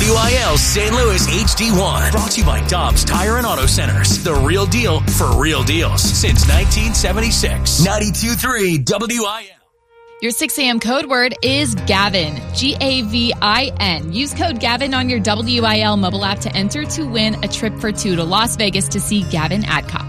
WIL St. Louis HD1. Brought to you by Dobbs Tire and Auto Centers. The real deal for real deals since 1976. 92.3 WIL. Your 6 a.m. code word is Gavin, Gavin. Use code Gavin on your WIL mobile app to enter to win a trip for two to Las Vegas to see Gavin Adcock.